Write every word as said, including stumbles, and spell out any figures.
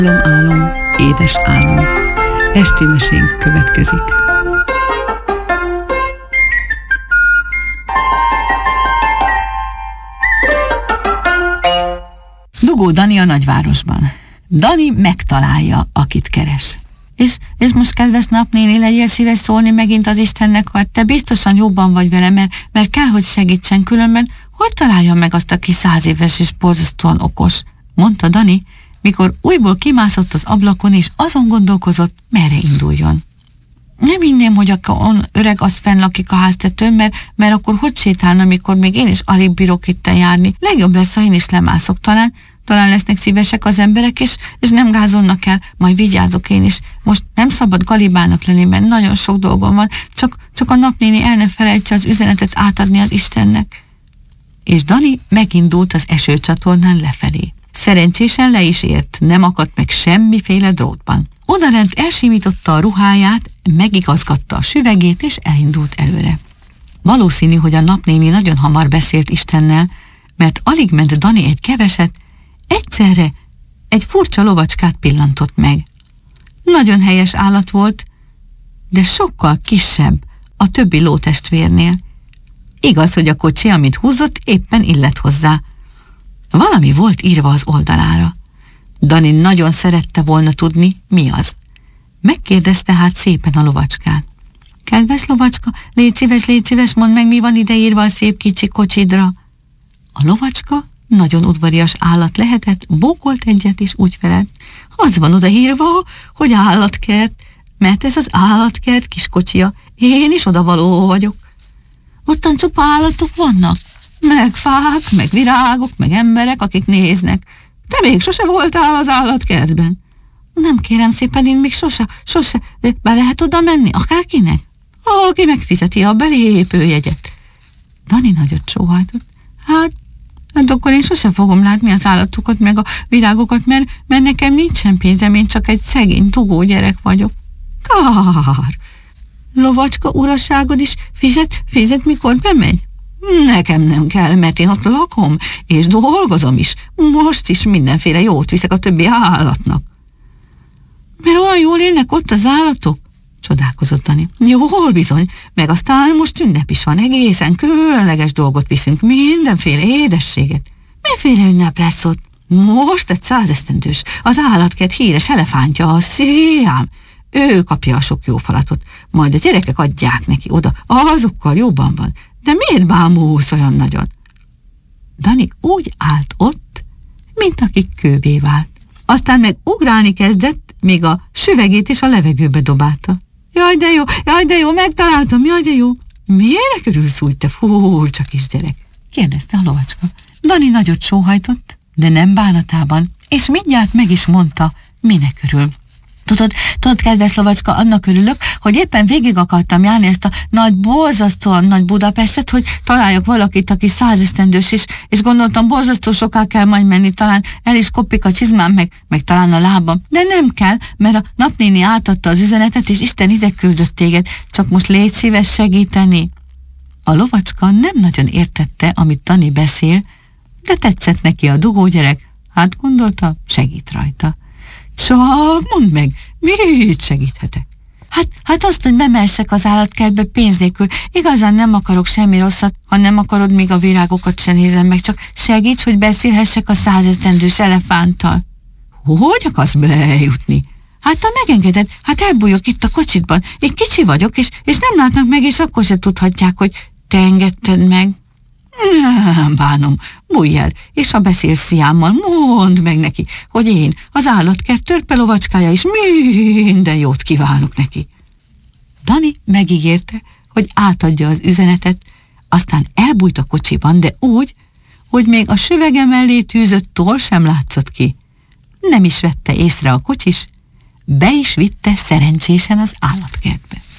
Álom, álom, édes álom. Esti mesénk következik. Dugó Dani a nagyvárosban. Dani megtalálja, akit keres. És, és most, kedves napnéni, legyél szíves szólni megint az Istennek, hogy te biztosan jobban vagy vele, mert, mert kell, hogy segítsen, különben hogy találja meg azt, aki száz éves és borzasztóan okos, mondta Dani, mikor újból kimászott az ablakon, és azon gondolkozott, merre induljon. Nem hinném, hogy a öreg az fenn lakik a háztetőn, mert, mert akkor hogy sétálna, mikor még én is alig bírok itten járni. Legjobb lesz, ha én is lemászok, talán, talán lesznek szívesek az emberek, és, és nem gázolnak el, majd vigyázok én is. Most nem szabad galibának lenni, mert nagyon sok dolgom van, csak, csak a napnéni el ne felejtse az üzenetet átadni az Istennek. És Dani megindult az esőcsatornán lefelé. Szerencsésen le is ért, nem akadt meg semmiféle drótban. Odalent elsimította a ruháját, megigazgatta a süvegét, és elindult előre. Valószínű, hogy a napnéni nagyon hamar beszélt Istennel, mert alig ment Dani egy keveset, egyszerre egy furcsa lovacskát pillantott meg. Nagyon helyes állat volt, de sokkal kisebb a többi lótestvérnél. Igaz, hogy a kocsi, amit húzott, éppen illett hozzá. Valami volt írva az oldalára. Dani nagyon szerette volna tudni, mi az. Megkérdezte hát szépen a lovacskát. Kedves lovacska, légy szíves, légy szíves, mondd meg, mi van ide írva a szép kicsi kocsidra. A lovacska nagyon udvarias állat lehetett, bókolt egyet, és úgy felelt. Az van oda írva, hogy állatkert, mert ez az állatkert kis kocsia, én is odavaló vagyok. Ottan csupa állatok vannak, meg fák, meg virágok, meg emberek, akik néznek. Te még sose voltál az állatkertben? Nem, kérem szépen, én még sose, sose, de be lehet oda menni, akárkinek? Aki megfizeti a belépőjegyet. Dani nagyot sóhajtott. Hát, hát akkor én sose fogom látni az állatokat, meg a virágokat, mert, mert nekem nincsen pénzem, én csak egy szegény, dugó gyerek vagyok. Kár! Lovacska uraságod is fizet, fizet, mikor bemegy? Nekem nem kell, mert én ott lakom, és dolgozom is. Most is mindenféle jót viszek a többi állatnak. Mert olyan jól élnek ott az állatok? Csodálkozott Dani. Jól bizony, meg aztán most ünnep is van, egészen különleges dolgot viszünk, mindenféle édességet. Miféle ünnep lesz ott? Most egy százesztendős, az állatkert híres elefántja, a Sziám. Ő kapja a sok jó falatot, majd a gyerekek adják neki oda, azokkal jobban van. De miért bámulsz olyan nagyon? Dani úgy állt ott, mint aki kővé vált. Aztán meg ugrálni kezdett, még a süvegét is a levegőbe dobálta. Jaj, de jó, jaj, de jó, megtaláltam, jaj, de jó. Miért örülsz úgy, te furcsa kisgyerek? Kérdezte a lovacska. Dani nagyot sóhajtott, de nem bánatában, és mindjárt meg is mondta, minek örül. Tudod, tudod, kedves lovacska, annak örülök, hogy éppen végig akartam járni ezt a nagy, borzasztóan nagy Budapestet, hogy találjak valakit, aki százesztendős, és, és gondoltam, borzasztó soká kell majd menni, talán el is kopik a csizmám, meg, meg talán a lábam. De nem kell, mert a napnéni átadta az üzenetet, és Isten ide küldött téged, csak most légy szíves segíteni. A lovacska nem nagyon értette, amit Dani beszél, de tetszett neki a dugó gyerek, hát gondolta, segít rajta. Csak mondd meg, mit segíthetek? Hát, hát azt, hogy bemehessek az állatkertbe pénz nélkül. Igazán nem akarok semmi rosszat, ha nem akarod, még a virágokat sem nézem meg, csak segíts, hogy beszélhessek a százesztendős elefánttal. Hogy akarsz bejutni? Hát ha megengeded, hát elbújok itt a kocsitban. Én kicsi vagyok, és, és nem látnak meg, és akkor se tudhatják, hogy te engedted meg. Nem bánom, bújj el, és ha beszélsz Sziámmal, mondd meg neki, hogy én, az állatkert törpelovacskája is minden jót kívánok neki. Dani megígérte, hogy átadja az üzenetet, aztán elbújt a kocsiban, de úgy, hogy még a süvege mellé tűzött toll sem látszott ki. Nem is vette észre a kocsis, be is vitte szerencsésen az állatkertbe.